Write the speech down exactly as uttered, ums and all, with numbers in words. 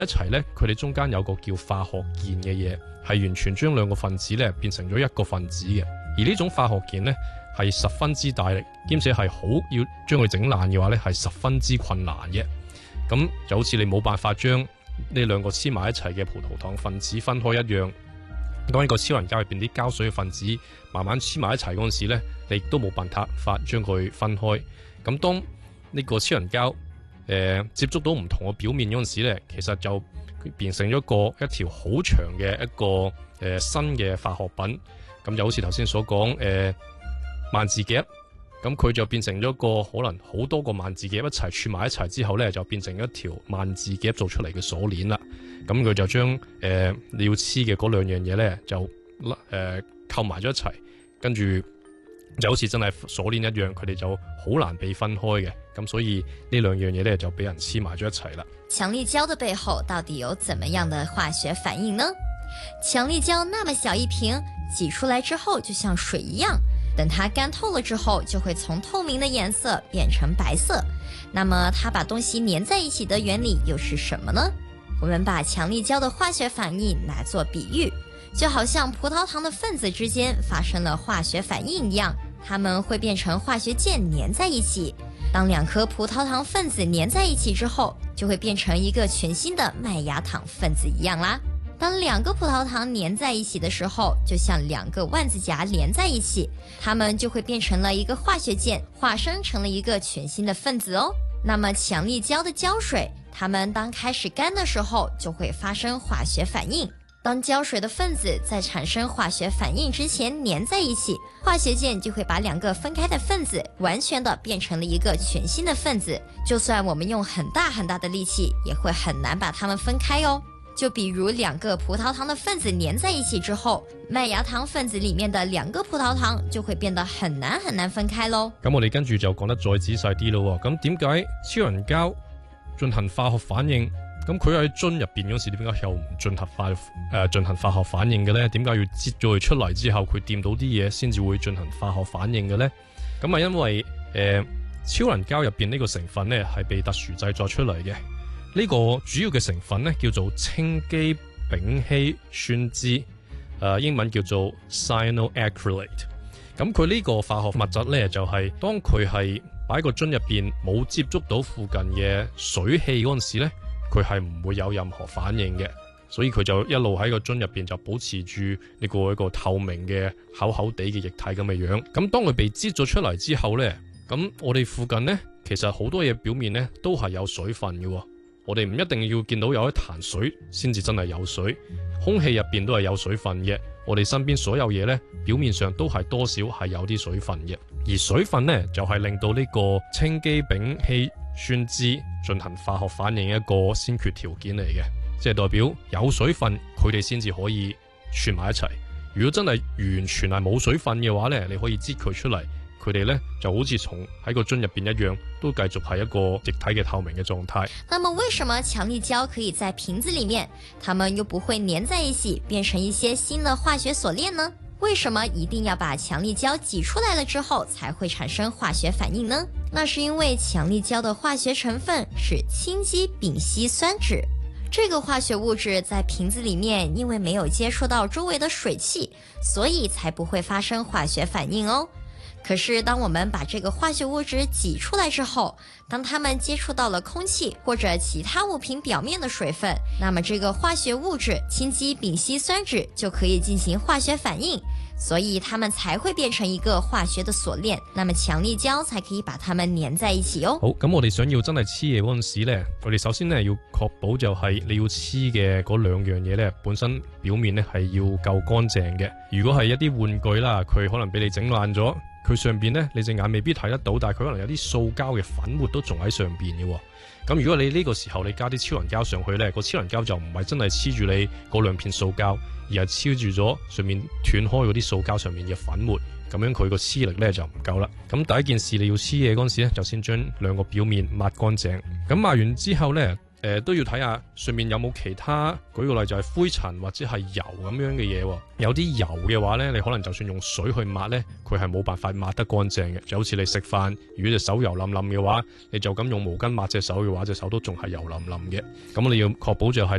一齊呢，佢哋中間有個叫化學鍵嘅嘢，係完全將兩個分子呢變成咗一個分子嘅。而呢種化學鍵呢，係十分之大力，兼且係好要將佢整爛嘅話呢，係十分之困難嘅。咁就好似你冇辦法將呢兩個黐埋一齊嘅葡萄糖分子分開一樣。當呢個超人膠入邊啲膠水嘅分子慢慢黐埋一齊嗰陣時咧，你亦都冇辦法將佢分開。咁當呢個超人膠誒、呃、接觸到唔同嘅表面嗰陣時咧，其實就變成咗一個一條好長嘅一個誒、呃、新嘅化學品。咁就好似頭先所講誒萬字夾，咁佢就變成咗個可能好多個萬字夾一齊串埋一齊之後咧，就變成一條萬字夾做出嚟嘅鎖鏈啦。咁佢就將誒、呃、你要黐嘅嗰兩樣嘢咧，就誒、呃、扣埋咗一齊，跟住就好似真係鎖鏈一樣，佢哋就好難被分開嘅。咁所以呢兩樣嘢咧就俾人黐埋咗一齊啦。 強力膠的背後到底有怎麼樣的化學反應呢？強力膠那麼小一瓶，擠出來之後就像水一樣，等它乾透了之後，就會從透明的顏色變成白色。那麼它把東西粘在一起的原理又是什麼呢？我們把強力膠的化學反應拿作比喻，就好像葡萄糖的分子之間發生了化學反應一樣，它們會變成化學鍵粘在一起。當兩顆葡萄糖分子粘在一起之後，就會變成一個全新的麥芽糖分子一樣啦。當兩個葡萄糖粘在一起的時候，就像兩個萬字夾連在一起，它們就會變成了一個化學鍵，化生成了一個全新的分子哦。那麼強力膠的膠水，它們當開始乾的時候，就會發生化學反應。當膠水的分子在產生化學反應之前粘在一起，化學鍵就會把兩個分開的分子完全的變成了一個全新的分子。就算我們用很大很大的力氣，也會很難把它們分開哦。就比如兩個葡萄糖的分子粘在一起之後，麥芽糖分子裡面的兩個葡萄糖就會變得很難很難分開咯。 咁我哋跟住就講得再仔細啲咯。咁點解超人膠進行化學反應？咁佢喺樽入邊嗰時，點解又唔進行化誒進行化學反應嘅呢？點解要擠咗佢出嚟之後，佢掂到啲嘢先至會進行化學反應嘅呢？咁啊，因為誒、呃、超人膠入邊呢個成分呢係被特殊製作出嚟嘅。呢、這個主要嘅成分呢叫做氰基丙烯酸酯，誒、呃、英文叫做 cyanoacrylate。咁佢呢個化學物質呢，就係、是、當佢係擺喺個樽入邊冇接觸到附近嘅水氣嗰陣時呢，佢係唔會有任何反應嘅，所以佢就一路喺個樽入邊就保持住呢個一個透明嘅厚厚地嘅液體咁嘅樣。咁當佢被擠咗出嚟之後呢，咁我哋附近呢，其實好多嘢表面呢都係有水分嘅。我哋唔一定要見到有一潭水先至真係有水，空氣入邊都係有水分嘅。我哋身邊所有嘢呢，表面上都係多少係有啲水分嘅，而水分呢，就係、是、令到呢個氰基丙烯酸酯進行化學反應一個先決條件嚟嘅，即係代表有水分佢哋先至可以串埋一齊。如果真係完全係冇水分嘅話呢，你可以擠佢出嚟，佢哋呢就好似從喺個樽入邊一樣，都繼續係一個液體嘅透明嘅狀態。 那麼為什麼強力膠可以在瓶子裡面，它們又不會粘在一起，變成一些新的化學鎖鏈呢？為什麼一定要把強力膠擠出來了之後才會產生化學反應呢？那是因為強力膠的化學成分是氰基丙烯酸酯，這個化學物質在瓶子裡面因為沒有接觸到周圍的水汽，所以才不會發生化學反應哦。可是當我們把這個化學物質擠出來之後，當它們接觸到了空氣或者其他物品表面的水分，那麼這個化學物質氰基丙烯酸酯就可以進行化學反應，所以它們才會變成一個化學的鎖鏈，那麼強力膠才可以把它們粘在一起哦。 好，咁我哋想要真係黐嘢嗰陣時呢，我哋首先呢要確保就係你要黐嘅嗰兩樣嘢呢，本身表面呢係要夠乾淨嘅。如果係一啲玩具啦，佢可能俾你整爛咗，佢上邊呢，你隻眼未必睇得到，但係佢可能有啲塑膠嘅粉末都仲喺上邊嘅。咁如果你呢個時候你加啲超人膠上去呢，個超人膠就唔係真係黐住你嗰兩片塑膠，而係黐住咗上面斷開嗰啲塑膠上面嘅粉末，咁樣佢個黐力呢就唔夠啦。咁第一件事你要黐嘢嗰陣時呢，就先將兩個表面抹乾淨。咁抹完之後呢， 呃、都要睇下上面有冇其他，舉個例就係灰塵或者係油咁樣嘅嘢喎。有啲油嘅話呢，你可能就算用水去抹呢，佢係冇辦法抹得乾淨嘅。就好似你食飯，如果隻手油淋淋嘅話，你就咁用毛巾抹隻手嘅話，隻手都仲係油淋淋嘅。咁你要確保就係